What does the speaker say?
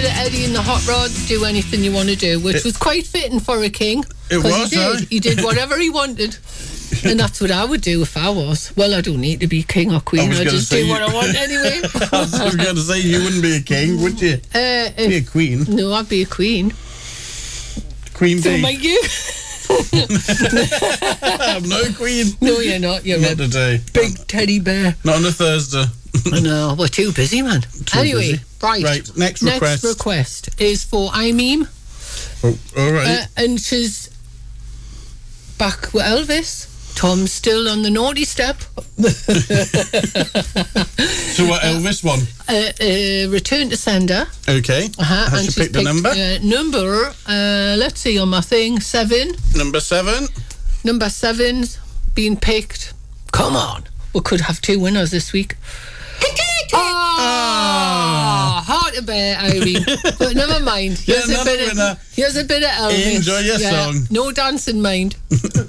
bit of Eddie and the Hot Rods, Do Anything You Want to Do, which was quite fitting for a king. It was, he did whatever he wanted. And that's what I would do if I was. Well, I don't need to be king or queen. I just do what I want anyway. I was going to say, you wouldn't be a king, would you? Be a queen. No, I'd be a queen. Queen bee. So might you? I'm no queen. No, you're not. You're not a today. Big teddy bear. Not on a Thursday. No, we're too busy, man. Anyway, busy. Right. Next request. Next request is for Imeme. Oh, all right. And she's back with Elvis. Tom's still on the naughty step. So what Elvis one? Return to Sender. Okay. Has and she picked a number? Let's see on my thing. 7. Number 7. Number 7's been picked. Come on. We could have 2 winners this week. Hard to bear, Irene. But never mind. Here's a bit of Elvis. Enjoy your song. No dancing, mind.